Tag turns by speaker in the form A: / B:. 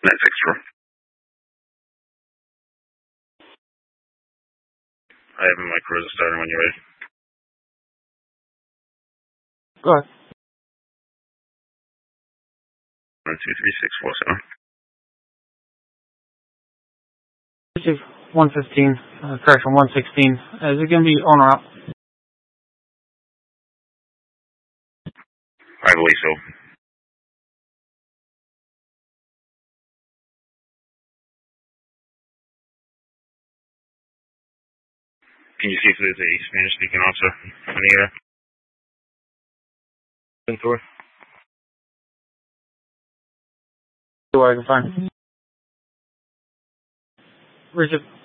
A: That's extra. I have my cruiser starting when you're ready.
B: Go ahead.
A: 123-647.
B: 115, correction, 116. Is it going to be on or out?
A: I believe so. Can you see if there's a Spanish-speaking officer in the area? Ventura.
B: See what I can find. Richard.